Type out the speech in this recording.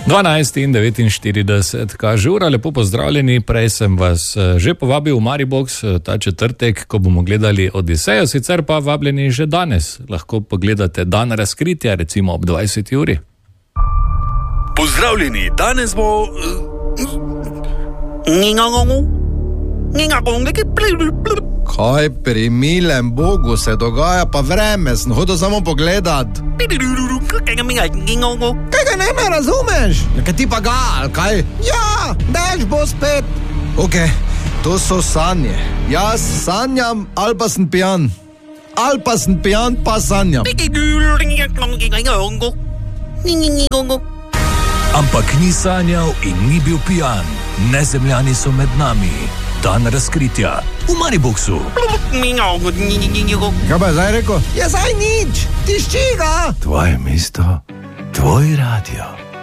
12:49, kaže ura, lepo pozdravljeni. Prej sem vas že povabil v Maribox ta četrtek, ko bomo gledali Odisejo, sicer pa vabljeni že danes. Lahko pogledate Dan razkritja, recimo ob 20. uri. Pozdravljeni, danes bo... Kaj pri milem Bogu se dogaja, pa vreme, sem hodil samo pogledat. Kaj ga ne me razumeš? Kaj ti pa ga, ali kaj? Ja, dež bo spet. Ok, to so sanje. Jaz sanjam, ali pa sem pijan. Ali pa sem pijan, pa sanjam. Ampak ni sanjal in ni bil pijan. Nezemljani so med nami. Dan razkritja v Mariboxu. Kaj pa je zdaj rekel? Je zdaj nič, tišči ga. Tvoje mesto, tvoj radio.